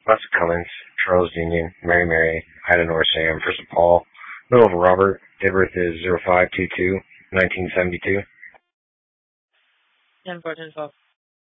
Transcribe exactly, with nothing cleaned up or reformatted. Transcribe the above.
Lots of Cummins, Charles Union, Mary Mary, Ida Nor Sam, First of Paul, Middle of Robert, date of birth is zero five two two nineteen seventy two. ten fourteen twelve.